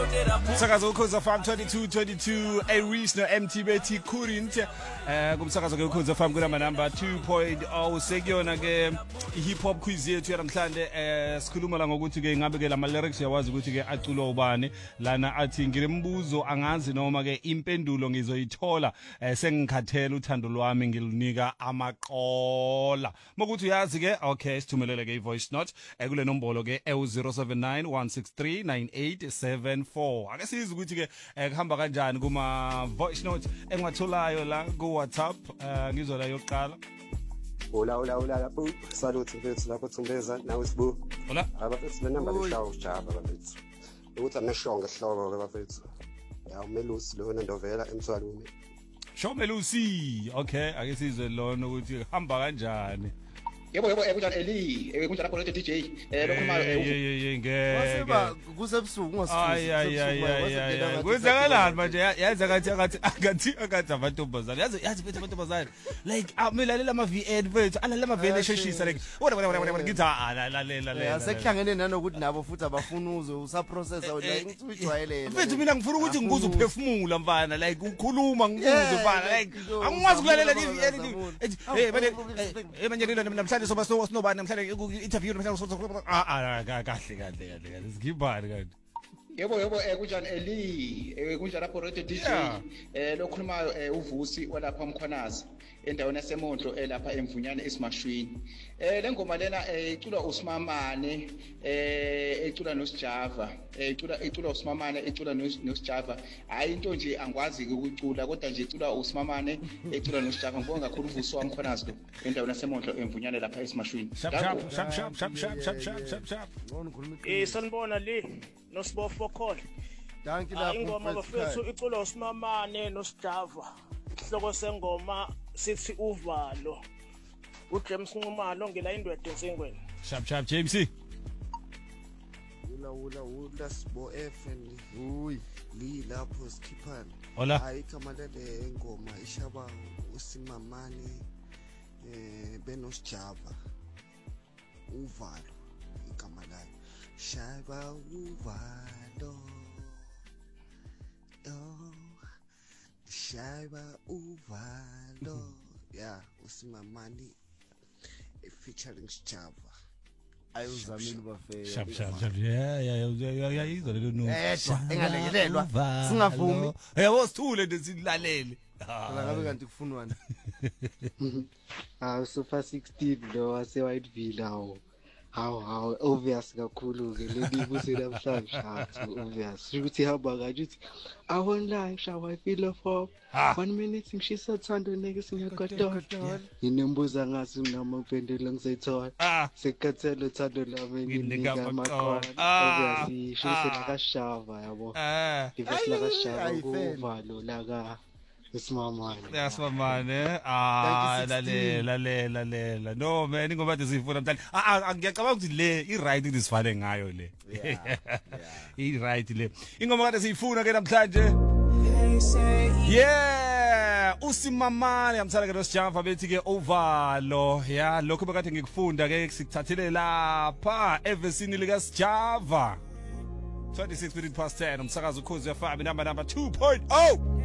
Umsakazo ukhoza farm 2222 Aries no MTBT Current kumsakazo ke ukhoza farm kunamba number 2.0 sekuyona ke hip hop quiz yethu yanamhlanje sikhuluma la ngokuthi ke ngabe ke lama lyrics yawazi ukuthi ke aculwa ubani lana athi ngilembuzo angazi noma ke impendulo ngizoyithola sengikhathela uthando lwami ngilinika amaqola mokuthi uyazi ke okay sithumelele ke ivoice note kule nombolo ke 0791639874 ake siza ukuthi ke kuhamba kanjani kuma voice note engatholayo la ku WhatsApp ngizwa la yokuqala. Hola lapho salute mfethu lapho Thumbeza nawe sibu. Hola abafethu le number leshawo ujaba bafethu ukuthi ameshonga ehloko ke bafethu ya umelusi lona ndovela emthwalume Show Melusi okay ake sizwe lona ukuthi hamba kanjani. Yebo kunjani Eli kunjani lapho le DJ lokhuluma ngeke kusebusuku ngosibusuku kwenzakalani manje yazi akathi amantombazane yazi bethu amantombazane like amilalela ama VN bethu alalela ama VN esheshisa like wena ngithi lalela sekuhlangene nanokuthi nabo futhi abafuna uze usaprocessor like uyijwayelele bethu mina ngifuna ukuthi ngibuze uphefumula mfana like ukhuluma ngibuze mfana like angikwazi ukulalela iVN hey manje namhlanje soba sinobani namhlanje interview namhlanje kahle sigibani kanti Yebo kunjani Eli kunjani lapho radio DJ lokhulumayo uVusi olapha eMkhwanazi endaweni yaseMondlo lapha eMvunyane eSimashwini lengoma lena iculwa uSimamane ecula noSjava icula uSimamane ecula noSjava hayi into nje angikwazi ukucula kodwa nje icula uSimamane ecula noSjava ngibonga kakhulu uVusi waMkhwanazi lo endaweni yaseMondlo eMvunyane lapha eSimashwini shap sanibona le noSibofo call Danki lapho ingoma bafethu iculwa uSimamane noSjava ihloko sengoma sithi uvalo uJames Nxumalo ngela indwede ensengweni shap James ula sibo FN uyi li lapho sikhiphana hola hayi kama lele ingoma ishaba uSimamane benosjava uvalo igama layo shaba uvalo shaba uvalo yeah uSimamane featuring Sjava ayuzamile bafeya shap yeah izolelo no engalekelelwa singavumi yabo sithule ndesilalele ngabe kanti kufunwani Super 16 lo wase Whiteville how obvious kakhulu ke leli kusela namhlanje obvious ukuthi hamba kanje uthi I won't lie I feel for 1 minute ngishisa thando neke singagodola nginembuza ngazi namapendelo ngisayithola sekhathelo thando lami nginika amaqola obvious shisa kaShava yabo divesi la kaShava uvalo la Usimamane lalela no man ngoba ndisifuna mhlanje ngiyacabanga ukuthi le I right ndisifane ngayo le I right le ingoma kade siyifuna ke namhlanje Usimamane yamthala ke noSjava bethi ke ovalo lokho bekade ngikufunda ke sikuthathele lapha evesini lika Sjava 26 minutes past 10 umsakazo ukhozi FM number 2.0